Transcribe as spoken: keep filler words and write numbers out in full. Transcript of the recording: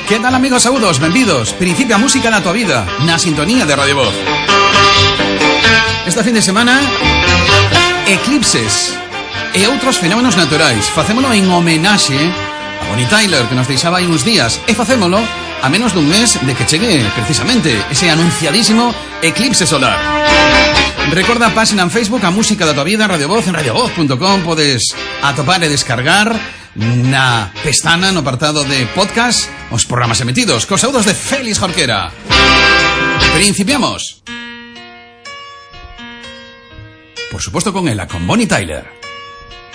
Que tal, amigos, saúdos, benvidos. Principia música da tua vida na sintonía de Radio Voz. Esta fin de semana, eclipses e outros fenómenos naturais. Facémolo en homenaxe a Bonnie Tyler, que nos deixaba aí uns días, e facémolo a menos dun mes de que chegue precisamente ese anunciadísimo eclipse solar. Recorda a página en Facebook, a música da tua vida, Radio Voz, en radio voz punto com. Podes atopar e descargar na pestana, no apartado de podcast, os programas emitidos, cos saúdos de Félix Jorquera. Principiamos. Por supuesto con ela, con Bonnie Tyler.